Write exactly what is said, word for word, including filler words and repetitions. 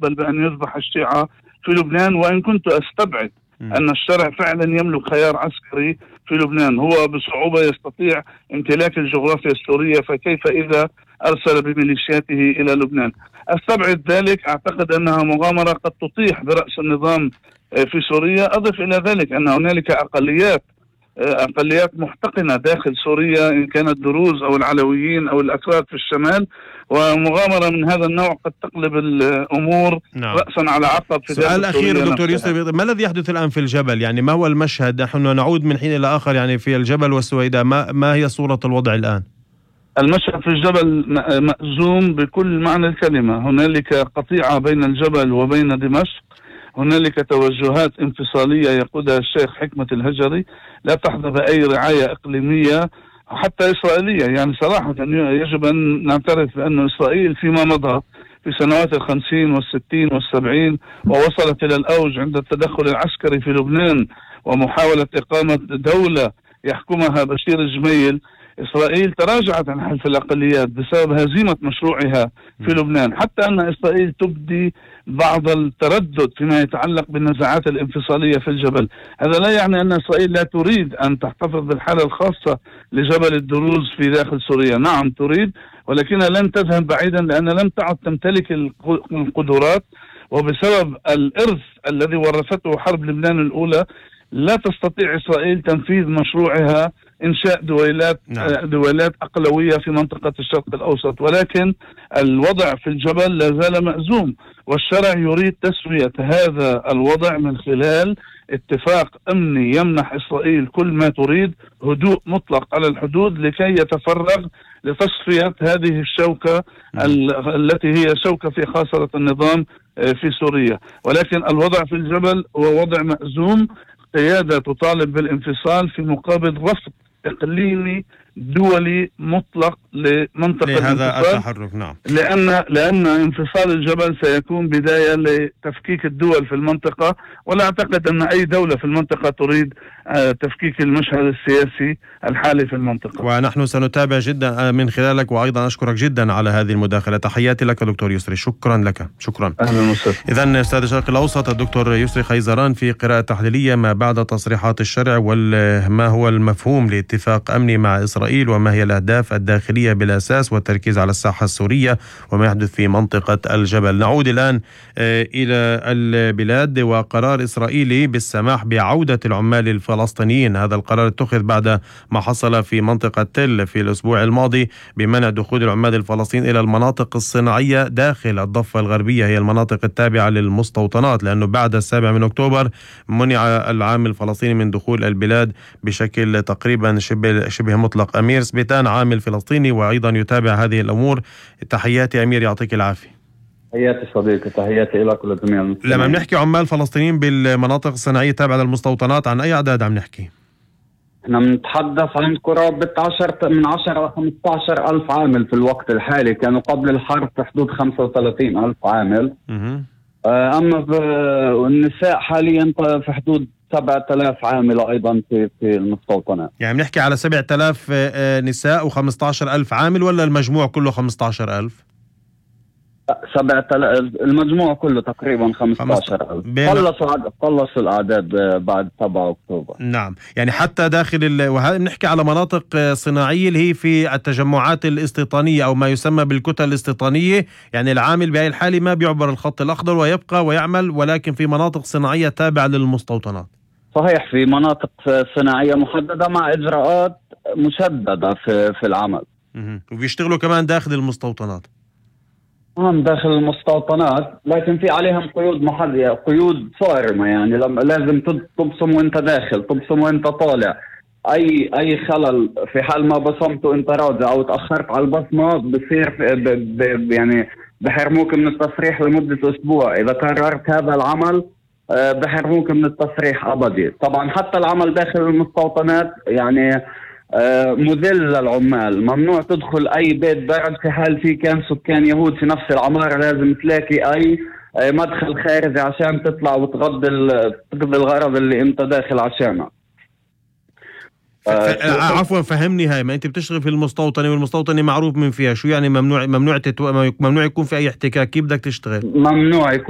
يقبل بأن يذبح الشيعة في لبنان، وإن كنت أستبعد أن الشرع فعلا يملك خيار عسكري في لبنان. هو بصعوبة يستطيع امتلاك الجغرافيا السورية، فكيف إذا أرسل بميليشياته إلى لبنان؟ أستبعد ذلك. أعتقد أنها مغامرة قد تطيح برأس النظام في سوريا. أضف إلى ذلك أن هنالك أقليات أقليات محتقنة داخل سوريا، إن كانت دروز أو العلويين أو الأكراد في الشمال، ومغامرة من هذا النوع قد تقلب الأمور نعم. رأسا على عقب. في سؤال أخير دكتور يسري، ما الذي يحدث الآن في الجبل؟ يعني ما هو المشهد؟ نحن نعود من حين إلى آخر يعني في الجبل والسويداء، ما, ما هي صورة الوضع الآن؟ المشهد في الجبل مأزوم بكل معنى الكلمة. هنالك قطيعة بين الجبل وبين دمشق، هنالك توجهات انفصالية يقودها الشيخ حكمة الهجري لا تحظى بأي رعاية إقليمية حتى إسرائيلية. يعني صراحة يجب أن نعترف بأن إسرائيل فيما مضى في سنوات الخمسين والستين والسبعين ووصلت إلى الأوج عند التدخل العسكري في لبنان ومحاولة إقامة دولة يحكمها بشير الجميل، إسرائيل تراجعت عن حلف الأقليات بسبب هزيمة مشروعها في لبنان، حتى أن إسرائيل تبدي بعض التردد فيما يتعلق بالنزاعات الانفصالية في الجبل. هذا لا يعني أن إسرائيل لا تريد أن تحتفظ بالحالة الخاصة لجبل الدروز في داخل سوريا. نعم تريد، ولكنها لن تذهب بعيدا لأن لم تعد تمتلك القدرات، وبسبب الإرث الذي ورثته حرب لبنان الأولى لا تستطيع إسرائيل تنفيذ مشروعها إنشاء دويلات نعم. دويلات أقلوية في منطقة الشرق الأوسط. ولكن الوضع في الجبل لا زال مأزوم، والشرع يريد تسوية هذا الوضع من خلال اتفاق أمني يمنح إسرائيل كل ما تريد، هدوء مطلق على الحدود لكي يتفرغ لتصفية هذه الشوكة ال- التي هي شوكة في خاصرة النظام في سوريا. ولكن الوضع في الجبل هو وضع مأزوم. قيادة تطالب بالانفصال في مقابل رفض إقليمي دولي مطلق لمنطقة هذا التحرك. نعم. لأن لأن انفصال الجبل سيكون بداية لتفكيك الدول في المنطقة، ولا أعتقد أن أي دولة في المنطقة تريد تفكيك المشهد السياسي الحالي في المنطقة. ونحن سنتابع جدا من خلالك، وأيضا أشكرك جدا على هذه المداخلة. تحياتي لك دكتور يسري، شكرا لك. شكرا. أهلا وسهلا. إذن أستاذ الشرق الأوسط الدكتور يسري خيزران في قراءة تحليلية ما بعد تصريحات الشرع وما هو المفهوم لاتفاق أمني مع إسرائيل، وما هي الأهداف الداخلية بالأساس والتركيز على الساحة السورية وما يحدث في منطقة الجبل. نعود الآن إلى البلاد وقرار إسرائيلي بالسماح بعودة العمال الفلسطينيين. هذا القرار اتخذ بعد ما حصل في منطقة تل في الأسبوع الماضي بمنع دخول العمال الفلسطينيين إلى المناطق الصناعية داخل الضفة الغربية، هي المناطق التابعة للمستوطنات، لأنه بعد السابع من أكتوبر منع العامل الفلسطيني من دخول البلاد بشكل تقريبا شبه, شبه مطلق. أمير سبيتان عامل فلسطيني وأيضا يتابع هذه الأمور. تحياتي أمير، يعطيك العافية. تحياتي صديقي، تحياتي لك ولجميع المسلمين. لما بنحكي عمال فلسطينيين بالمناطق الصناعية التابعة للمستوطنات، عن أي أعداد عم نحكي؟ احنا بنتحدث عن قرابة عشرة من عشرة إلى خمسة عشر ألف عامل في الوقت الحالي، كانوا قبل الحرب في حدود خمسة وثلاثين ألف عامل. م- أما النساء حاليا في حدود سبعة آلاف عامل أيضا في في المستوطنات. يعني بنحكي على سبعة آلاف نساء وخمسة عشر ألف عامل، ولا المجموع كله خمسة عشر ألف؟ سبعة آلاف المجموع كله تقريبا خمسة عشر ألف. خلص خلص الأعداد بعد سبعة أكتوبر. نعم، يعني حتى داخل ال... وهذا بنحكي على مناطق صناعية اللي هي في التجمعات الاستيطانية أو ما يسمى بالكتل الاستيطانية، يعني العامل بهذه الحالة ما بيعبر الخط الأخضر ويبقى ويعمل، ولكن في مناطق صناعية تابعة للمستوطنات. صحيح، في مناطق صناعية محددة مع إجراءات مشددة في في العمل. مه. وبيشتغلوا كمان داخل المستوطنات. هم داخل المستوطنات، لكن في عليهم قيود محددة، قيود صارمة، يعني لازم تبصم وانت داخل، تبصم وانت طالع. اي اي خلل في حال ما بصمت وانت راجع او تاخرت على البصمة بصير ب ب يعني بحرموك من التصريح لمدة اسبوع. اذا كررت هذا العمل بحرموك من التصريح ابدي. طبعا حتى العمل داخل المستوطنات يعني مذل للعمال، ممنوع تدخل أي بيت برد في حال في كان سكان يهود في نفس العمارة، لازم تلاقي أي مدخل خارجي عشان تطلع وتغضي تقضي الغرض اللي أنت داخل عشانه. عفوا فهمني، هاي ما أنت بتشتغل في المستوطنة والمستوطنة معروف من فيها شو يعني ممنوع ممنوع تتو... ممنوع يكون في أي احتكاك، كيف بدك تشتغل؟ ممنوع يكون